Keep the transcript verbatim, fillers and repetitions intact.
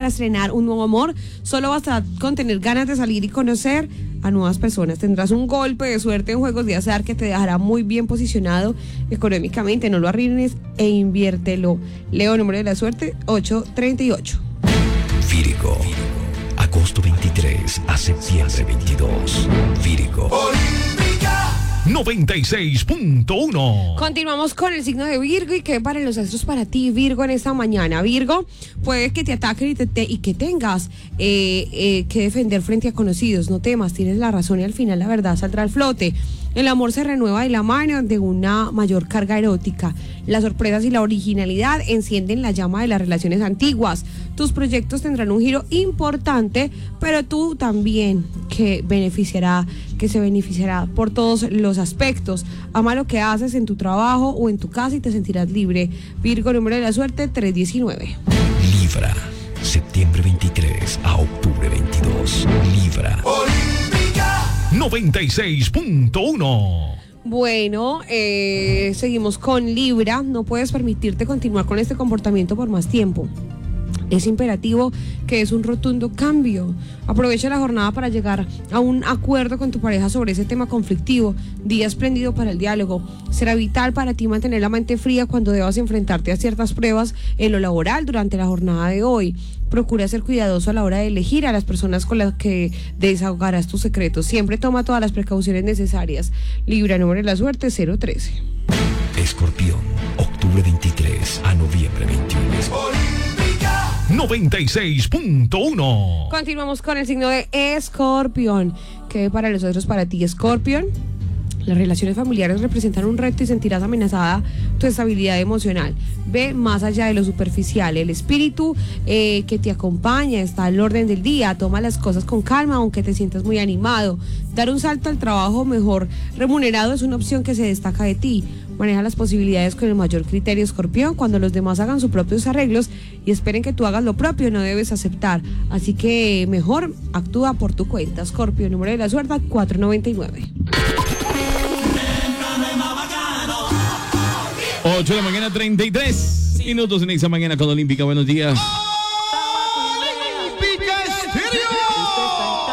estrenar un nuevo amor. Solo basta con tener ganas de salir y conocer a nuevas personas. Tendrás un golpe de suerte en juegos de azar que te dejará muy bien posicionado económicamente. No lo arruines e inviértelo. Leo, número de la suerte, ocho treinta y ocho. Virgo, agosto veintitrés a septiembre veintidós. Virgo. noventa y seis punto uno. Continuamos con el signo de Virgo y qué para los astros para ti, Virgo, en esta mañana. Virgo, puede que te ataquen y, te, te, y que tengas eh, eh, que defender frente a conocidos. No temas, tienes la razón y al final la verdad saldrá al flote. El amor se renueva de la mano de una mayor carga erótica. Las sorpresas y la originalidad encienden la llama de las relaciones antiguas. Tus proyectos tendrán un giro importante, pero tú también que beneficiará, que se beneficiará por todos los aspectos. Ama lo que haces en tu trabajo o en tu casa y te sentirás libre. Virgo, número de la suerte, trescientos diecinueve. Libra, septiembre veintitrés a octubre veintidós. Libra. noventa y seis punto uno. Bueno, eh, seguimos con Libra. No puedes permitirte continuar con este comportamiento por más tiempo. Es imperativo que es un rotundo cambio. Aprovecha la jornada para llegar a un acuerdo con tu pareja sobre ese tema conflictivo. Día espléndido para el diálogo. Será vital para ti mantener la mente fría cuando debas enfrentarte a ciertas pruebas en lo laboral durante la jornada de hoy. Procura ser cuidadoso a la hora de elegir a las personas con las que desahogarás tus secretos. Siempre toma todas las precauciones necesarias. Libra, número de la suerte, cero trece. Escorpión, octubre veintitrés a noviembre veintiuno. noventa y seis punto uno. Continuamos con el signo de Escorpión. ¿Qué para los otros para ti, Escorpión? Las relaciones familiares representan un reto y sentirás amenazada tu estabilidad emocional. Ve más allá de lo superficial. El espíritu eh, que te acompaña está al orden del día. Toma las cosas con calma, aunque te sientas muy animado. Dar un salto al trabajo mejor remunerado es una opción que se destaca de ti. Maneja las posibilidades con el mayor criterio, Escorpión. Cuando los demás hagan sus propios arreglos y esperen que tú hagas lo propio, no debes aceptar. Así que mejor actúa por tu cuenta, Escorpión. Número de la suerte, cuatrocientos noventa y nueve. ocho de la mañana, treinta y tres minutos en esa mañana con Olímpica. Buenos días.